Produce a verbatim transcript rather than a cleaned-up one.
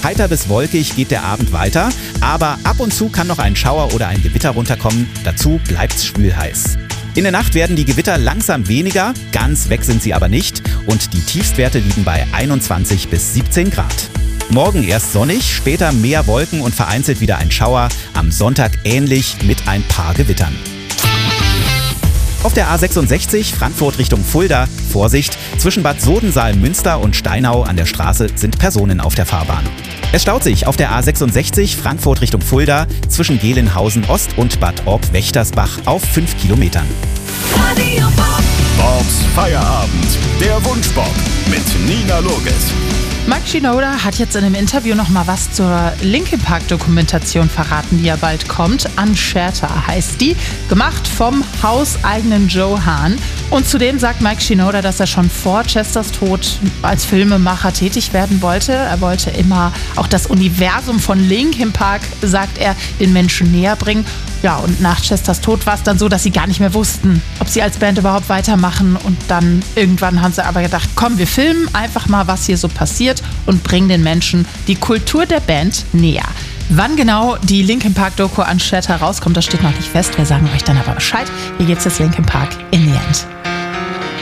Heiter bis wolkig geht der Abend weiter, aber ab und zu kann noch ein Schauer oder ein Gewitter runterkommen. Dazu bleibt's schwülheiß. In der Nacht werden die Gewitter langsam weniger, ganz weg sind sie aber nicht und die Tiefstwerte liegen bei einundzwanzig bis siebzehn Grad. Morgen erst sonnig, später mehr Wolken und vereinzelt wieder ein Schauer. Am Sonntag ähnlich mit ein paar Gewittern. Auf der A sechsundsechzig Frankfurt Richtung Fulda, Vorsicht, zwischen Bad Sodensaal-Münster und Steinau an der Straße sind Personen auf der Fahrbahn. Es staut sich auf der A sechsundsechzig Frankfurt Richtung Fulda zwischen Gelenhausen Ost und Bad Orb-Wächtersbach auf fünf Kilometern. Bobs Feierabend, der Wunschbob mit Nina Loges. Mike Shinoda hat jetzt in einem Interview noch mal was zur Linkin Park Dokumentation verraten, die ja bald kommt. Unshattered heißt die, gemacht vom hauseigenen Joe Hahn. Und zudem sagt Mike Shinoda, dass er schon vor Chesters Tod als Filmemacher tätig werden wollte. Er wollte immer auch das Universum von Linkin Park, sagt er, den Menschen näher bringen. Ja, und nach Chesters Tod war es dann so, dass sie gar nicht mehr wussten, ob sie als Band überhaupt weitermachen. Und dann irgendwann haben sie aber gedacht, komm, wir filmen einfach mal, was hier so passiert und bringen den Menschen die Kultur der Band näher. Wann genau die Linkin Park Doku Unshattered rauskommt, das steht noch nicht fest. Wir sagen euch dann aber Bescheid. Hier geht's jetzt Linkin Park in the End.